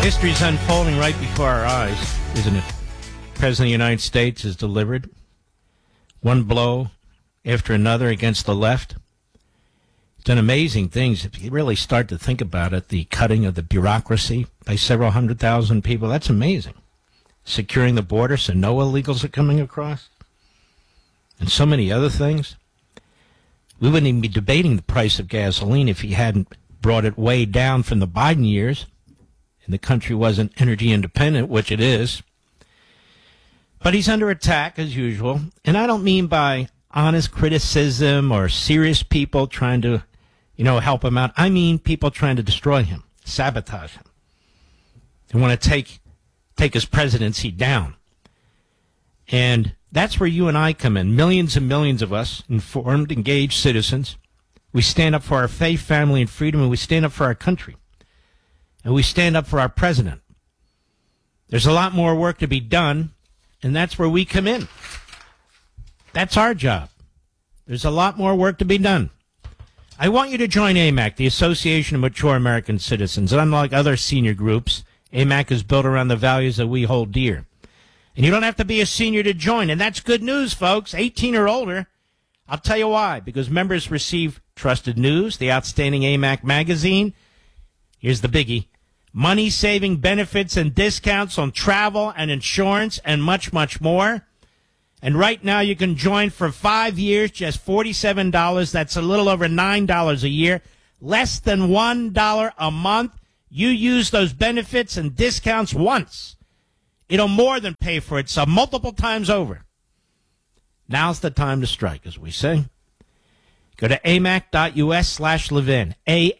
History's unfolding right before our eyes, isn't it? The President of the United States has delivered one blow after another against the left. Done amazing things. If you really start to think about it, the cutting of the bureaucracy by several 100,000 people, that's amazing. Securing the border so no illegals are coming across. And so many other things. We wouldn't even be debating the price of gasoline if he hadn't brought it way down from the Biden years. And the country wasn't energy independent, which it is. But he's under attack, as usual. And I don't mean by honest criticism or serious people trying to, help him out. I mean people trying to destroy him, sabotage him. They want to take his presidency down. And that's where you and I come in. Millions and millions of us, informed, engaged citizens. We stand up for our faith, family, and freedom, and we stand up for our country. And we stand up for our president. There's a lot more work to be done, and that's where we come in. That's our job. There's a lot more work to be done. I want you to join AMAC, the Association of Mature American Citizens. And unlike other senior groups, AMAC is built around the values that we hold dear. And you don't have to be a senior to join, and that's good news, folks. 18 or older. I'll tell you why. Because members receive trusted news, the outstanding AMAC magazine. Here's the biggie. Money-saving benefits and discounts on travel and insurance and much, much more. And right now you can join for 5 years, just $47. That's a little over $9 a year. Less than $1 a month. You use those benefits and discounts once. It'll more than pay for itself multiple times over. Now's the time to strike, as we say. Go to amac.us/Levin.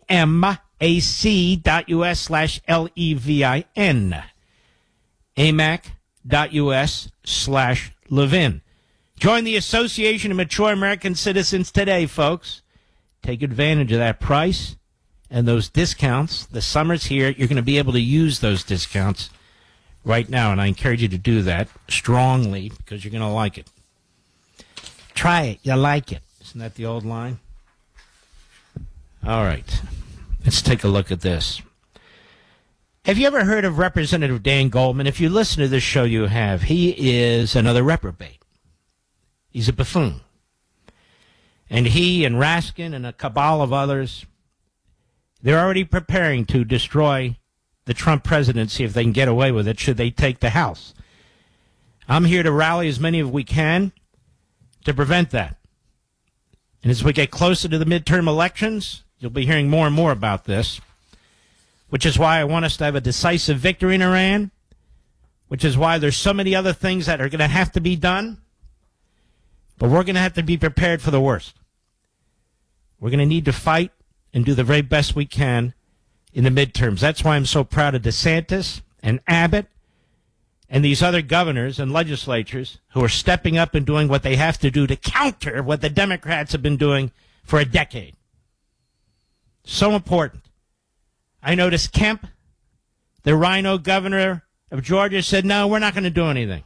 amac.us/Levin. amac.us/Levin. Join the Association of Mature American Citizens today, folks. Take advantage of that price and those discounts. The summer's here. You're going to be able to use those discounts right now, and I encourage you to do that strongly because you're going to like it. Try it. You'll like it. Isn't that the old line? All right. Let's take a look at this. Have you ever heard of Representative Dan Goldman? If you listen to this show, you have. He is another reprobate. He's a buffoon. And he and Raskin and a cabal of others, they're already preparing to destroy the Trump presidency if they can get away with it, should they take the House. I'm here to rally as many as we can to prevent that. And as we get closer to the midterm elections, you'll be hearing more and more about this, which is why I want us to have a decisive victory in Iran, which is why there's so many other things that are going to have to be done, but we're going to have to be prepared for the worst. We're going to need to fight and do the very best we can in the midterms. That's why I'm so proud of DeSantis and Abbott and these other governors and legislatures who are stepping up and doing what they have to do to counter what the Democrats have been doing for a decade. So important. I noticed Kemp, the rhino governor of Georgia, said, no, we're not going to do anything.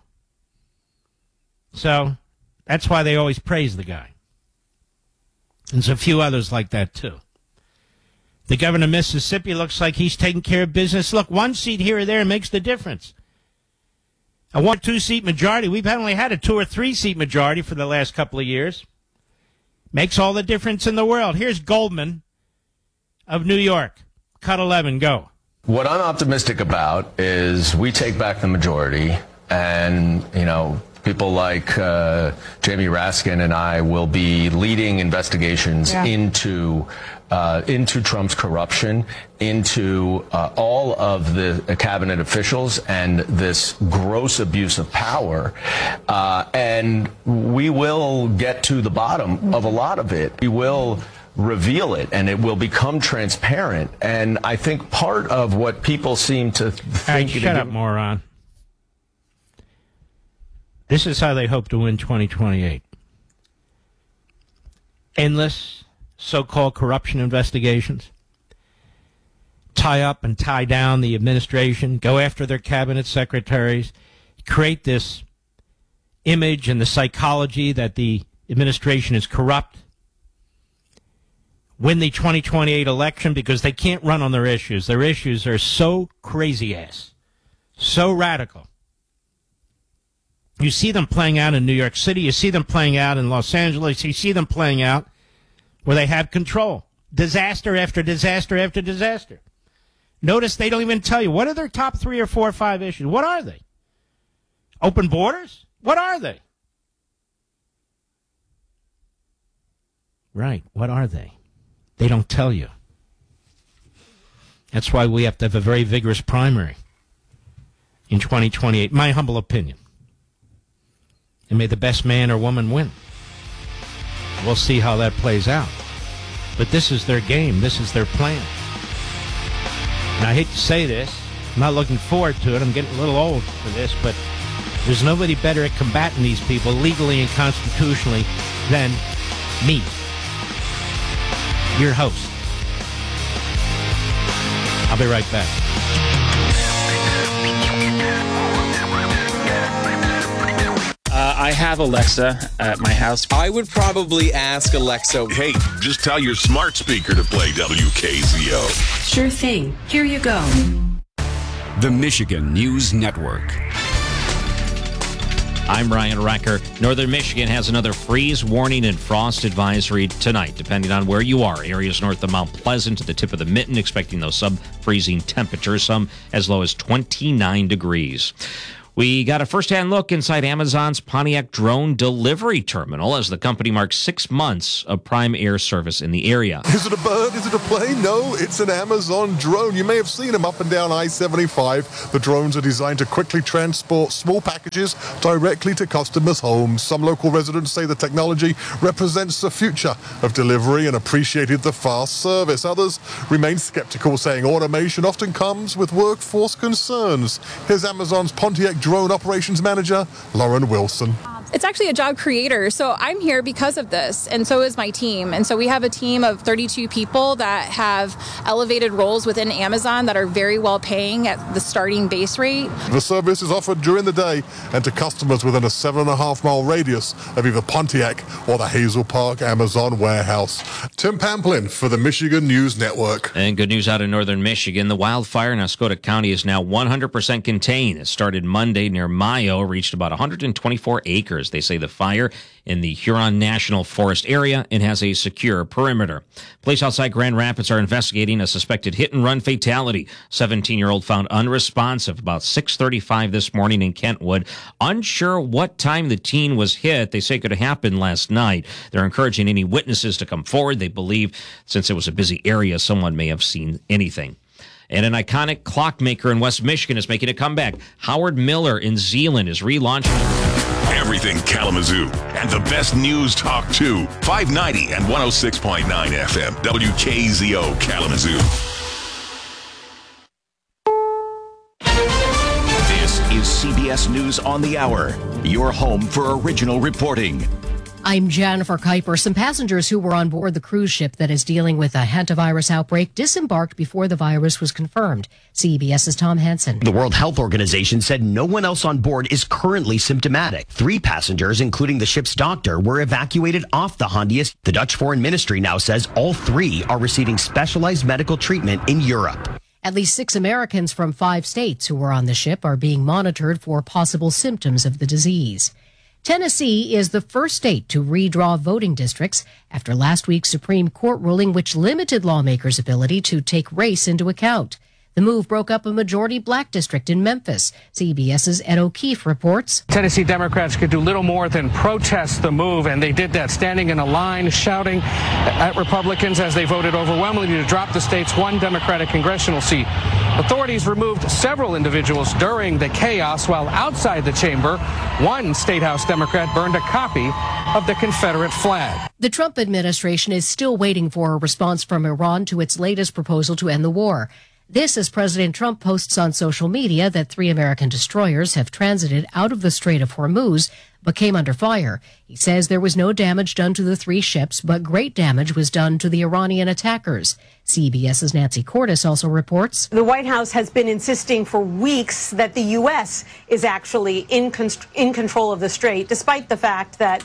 So that's why they always praise the guy. And there's a few others like that, too. The governor of Mississippi looks like he's taking care of business. Look, one seat here or there makes the difference. A 1 or 2 seat majority. We've only had a 2 or 3 seat majority for the last couple of years. Makes all the difference in the world. Here's Goldman of New York. Cut 11, go. What I'm optimistic about is we take back the majority and, people like Jamie Raskin and I will be leading investigations into Trump's corruption, into all of the cabinet officials and this gross abuse of power. And we will get to the bottom of a lot of it. We will reveal it, and it will become transparent. And I think part of what people seem to think... Shut up, moron. This is how they hope to win 2028. Endless so-called corruption investigations. Tie up and tie down the administration. Go after their cabinet secretaries. Create this image and the psychology that the administration is corrupt. win the 2028 election because they can't run on their issues. Their issues are so crazy ass, so radical. You see them playing out in New York City. You see them playing out in Los Angeles. You see them playing out where they have control. Disaster after disaster after disaster. Notice they don't even tell you. What are their top 3 or 4 or 5 issues? What are they? Open borders? What are they? Right. What are they? They don't tell you. That's why we have to have a very vigorous primary in 2028. My humble opinion. And may the best man or woman win. We'll see how that plays out. But this is their game. This is their plan. And I hate to say this. I'm not looking forward to it. I'm getting a little old for this. But there's nobody better at combating these people legally and constitutionally than me, your host. I'll be right back. I have Alexa at my house. I would probably ask Alexa, hey, just tell your smart speaker to play WKZO. Sure thing. Here you go. The Michigan News Network. I'm Ryan Recker. Northern Michigan has another freeze warning and frost advisory tonight, depending on where you are. Areas north of Mount Pleasant to the tip of the Mitten, expecting those sub-freezing temperatures, some as low as 29 degrees. We got a first-hand look inside Amazon's Pontiac drone delivery terminal as the company marks 6 months of Prime Air service in the area. Is it a bird? Is it a plane? No, it's an Amazon drone. You may have seen them up and down I-75. The drones are designed to quickly transport small packages directly to customers' homes. Some local residents say the technology represents the future of delivery and appreciated the fast service. Others remain skeptical, saying automation often comes with workforce concerns. Here's Amazon's Pontiac Drone Operations Manager, Lauren Wilson. It's actually a job creator, so I'm here because of this, and so is my team. And so we have a team of 32 people that have elevated roles within Amazon that are very well paying at the starting base rate. The service is offered during the day and to customers within a 7.5-mile radius of either Pontiac or the Hazel Park Amazon warehouse. Tim Pamplin for the Michigan News Network. And good news out of northern Michigan. The wildfire in Oscoda County is now 100% contained. It started Monday near Mayo, reached about 124 acres. They say the fire in the Huron National Forest area and has a secure perimeter. Police outside Grand Rapids are investigating a suspected hit-and-run fatality. 17-year-old found unresponsive about 6:35 this morning in Kentwood. Unsure what time the teen was hit. They say it could have happened last night. They're encouraging any witnesses to come forward. They believe since it was a busy area, someone may have seen anything. And an iconic clockmaker in West Michigan is making a comeback. Howard Miller in Zeeland is relaunching Everything Kalamazoo and the best news talk too. 590 and 106.9 FM. WKZO Kalamazoo. This is CBS News on the Hour, your home for original reporting. I'm Jennifer Kuiper. Some passengers who were on board the cruise ship that is dealing with a hantavirus outbreak disembarked before the virus was confirmed. CBS's Tom Hansen. The World Health Organization said no one else on board is currently symptomatic. 3 passengers, including the ship's doctor, were evacuated off the Hondias. The Dutch Foreign Ministry now says all 3 are receiving specialized medical treatment in Europe. At least 6 Americans from 5 states who were on the ship are being monitored for possible symptoms of the disease. Tennessee is the first state to redraw voting districts after last week's Supreme Court ruling which limited lawmakers' ability to take race into account. The move broke up a majority black district in Memphis. CBS's Ed O'Keefe reports. Tennessee Democrats could do little more than protest the move, and they did that standing in a line, shouting at Republicans as they voted overwhelmingly to drop the state's one Democratic congressional seat. Authorities removed several individuals during the chaos, while outside the chamber, one State House Democrat burned a copy of the Confederate flag. The Trump administration is still waiting for a response from Iran to its latest proposal to end the war. This as President Trump posts on social media that 3 American destroyers have transited out of the Strait of Hormuz, but came under fire. He says there was no damage done to the 3 ships, but great damage was done to the Iranian attackers. CBS's Nancy Cordes also reports. The White House has been insisting for weeks that the U.S. is actually in control of the strait, despite the fact that,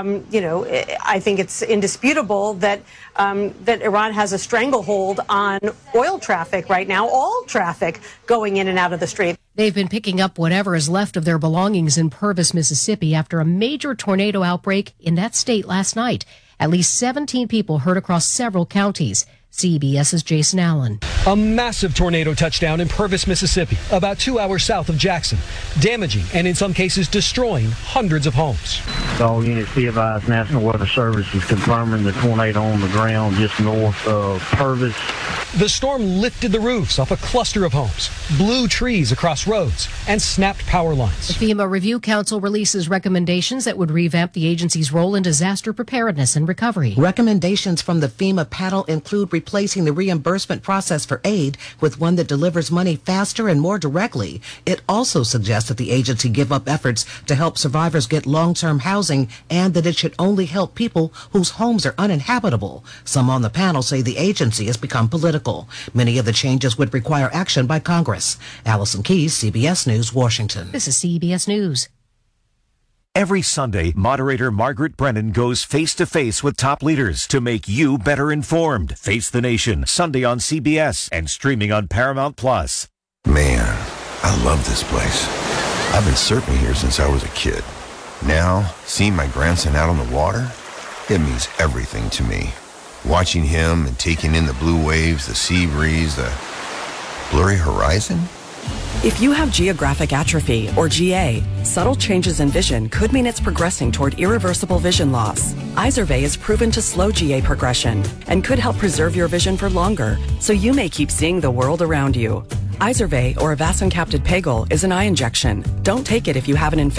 I think it's indisputable that that Iran has a stranglehold on oil traffic right now, all traffic going in and out of the strait. They've been picking up whatever is left of their belongings in Purvis, Mississippi, after a major tornado outbreak in that state last night. At least 17 people hurt across several counties. CBS's Jason Allen. A massive tornado touchdown in Purvis, Mississippi, about 2 hours south of Jackson, damaging and in some cases destroying hundreds of homes. All units be advised, National Weather Service is confirming the tornado on the ground just north of Purvis. The storm lifted the roofs off a cluster of homes, blew trees across roads, and snapped power lines. The FEMA Review Council releases recommendations that would revamp the agency's role in disaster preparedness and recovery. Recommendations from the FEMA panel include replacing the reimbursement process for aid with one that delivers money faster and more directly. It also suggests that the agency give up efforts to help survivors get long-term housing and that it should only help people whose homes are uninhabitable. Some on the panel say the agency has become political. Many of the changes would require action by Congress. Allison Keyes, CBS News, Washington. This is CBS News. Every Sunday, moderator Margaret Brennan goes face-to-face with top leaders to make you better informed. Face the Nation, Sunday on CBS and streaming on Paramount+. Man, I love this place. I've been surfing here since I was a kid. Now, seeing my grandson out on the water, it means everything to me. Watching him and taking in the blue waves, the sea breeze, the blurry horizon. If you have geographic atrophy, or GA, subtle changes in vision could mean it's progressing toward irreversible vision loss. Izervay is proven to slow GA progression and could help preserve your vision for longer, so you may keep seeing the world around you. Izervay, or avastin-capted pegol, is an eye injection. Don't take it if you have an infection